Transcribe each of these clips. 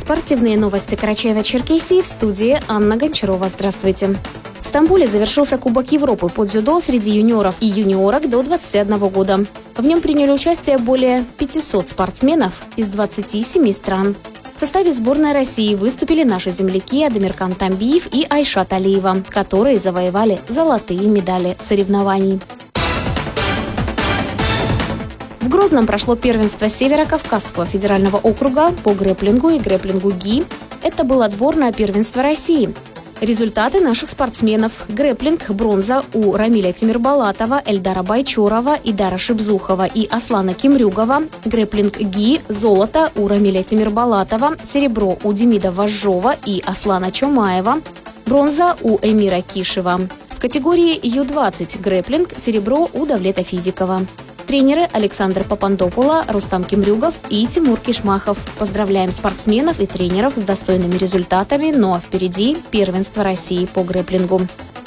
Спортивные новости Карачаева-Черкесии, в студии Анна Гончарова. Здравствуйте. В Стамбуле завершился Кубок Европы по дзюдо среди юниоров и юниорок до 21 года. В нем приняли участие более 500 спортсменов из 27 стран. В составе сборной России выступили наши земляки Адамиркан Тамбиев и Айшат Алиева, которые завоевали золотые медали соревнований. В Грозном прошло первенство Северо-Кавказского федерального округа по грэпплингу и грэпплингу ГИ. Это был отбор на первенство России. Результаты наших спортсменов. Грэпплинг – бронза у Рамиля Тимирбалатова, Эльдара Байчорова, Идара Шибзухова и Аслана Кимрюгова. Грэпплинг ГИ – золото у Рамиля Тимирбалатова, серебро у Демида Вожжова и Аслана Чомаева, бронза у Эмира Кишева. В категории Ю-20 грэпплинг – серебро у Давлета Физикова. Тренеры Александр Папандопула, Рустам Кимрюгов и Тимур Кишмахов. Поздравляем спортсменов и тренеров с достойными результатами, ну а впереди первенство России по грэпплингу.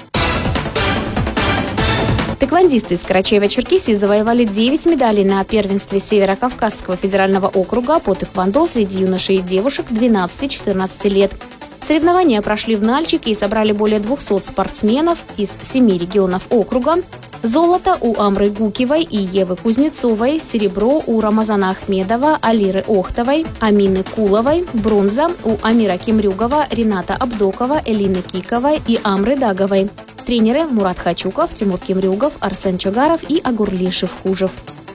Тэквондисты из Карачаева-Черкесии завоевали 9 медалей на первенстве Северо-Кавказского федерального округа по тэквондо среди юношей и девушек 12-14 лет. Соревнования прошли в Нальчике и собрали более 200 спортсменов из 7 регионов округа. Золото у Амры Гукевой и Евы Кузнецовой, серебро у Рамазана Ахмедова, Алиры Охтовой, Амины Куловой, бронза у Амира Кимрюгова, Рената Абдокова, Элины Киковой и Амры Даговой. Тренеры Мурат Хачуков, Тимур Кимрюгов, Арсен Чагаров и Агурли Шевхужев.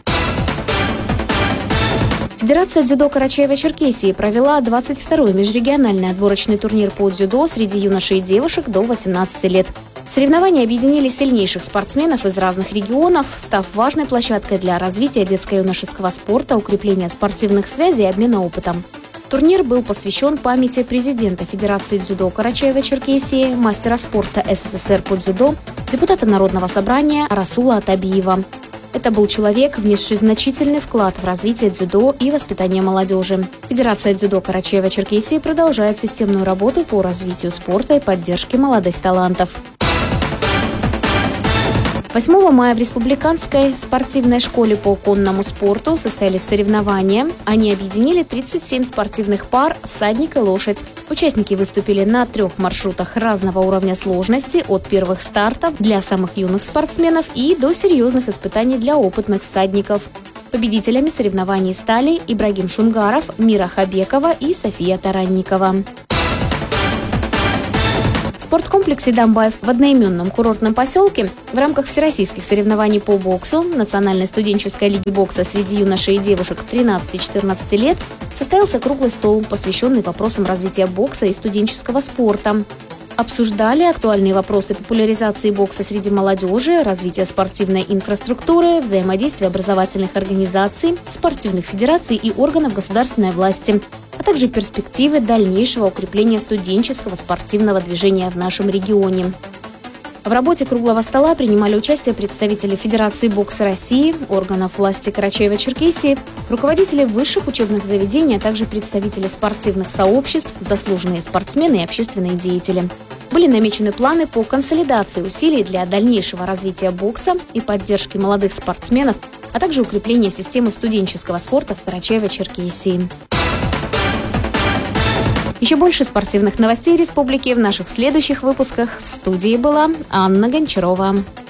Федерация дзюдо Карачаева-Черкесии провела 22-й межрегиональный отборочный турнир по дзюдо среди юношей и девушек до 18 лет. Соревнования объединили сильнейших спортсменов из разных регионов, став важной площадкой для развития детско-юношеского спорта, укрепления спортивных связей и обмена опытом. Турнир был посвящен памяти президента Федерации дзюдо Карачаева-Черкесии, мастера спорта СССР по дзюдо, депутата Народного собрания Расула Атабиева. Это был человек, внесший значительный вклад в развитие дзюдо и воспитание молодежи. Федерация дзюдо Карачаева-Черкесии продолжает системную работу по развитию спорта и поддержке молодых талантов. 8 мая в Республиканской спортивной школе по конному спорту состоялись соревнования. Они объединили 37 спортивных пар «Всадник и лошадь». Участники выступили на 3 маршрутах разного уровня сложности, от первых стартов для самых юных спортсменов и до серьезных испытаний для опытных всадников. Победителями соревнований стали Ибрагим Шунгаров, Мира Хабекова и София Таранникова. В спорткомплексе «Дамбаев» в одноименном курортном поселке в рамках всероссийских соревнований по боксу Национальной студенческой лиги бокса среди юношей и девушек 13-14 лет состоялся круглый стол, посвященный вопросам развития бокса и студенческого спорта. Обсуждали актуальные вопросы популяризации бокса среди молодежи, развития спортивной инфраструктуры, взаимодействия образовательных организаций, спортивных федераций и органов государственной власти, а также перспективы дальнейшего укрепления студенческого спортивного движения в нашем регионе. В работе круглого стола принимали участие представители Федерации бокса России, органов власти Карачаева-Черкесии, руководители высших учебных заведений, а также представители спортивных сообществ, заслуженные спортсмены и общественные деятели. Были намечены планы по консолидации усилий для дальнейшего развития бокса и поддержки молодых спортсменов, а также укрепления системы студенческого спорта в Карачаево-Черкесии. Еще больше спортивных новостей республики в наших следующих выпусках. В студии была Анна Гончарова.